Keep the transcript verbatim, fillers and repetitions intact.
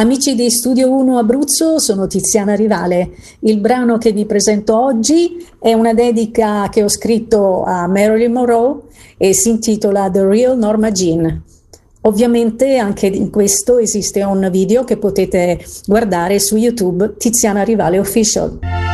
Amici di Studio uno Abruzzo, sono Tiziana Rivale. Il brano che vi presento oggi è una dedica che ho scritto a Marilyn Monroe e si intitola The Real Norma Jean. Ovviamente anche in questo esiste un video che potete guardare su YouTube, Tiziana Rivale Official.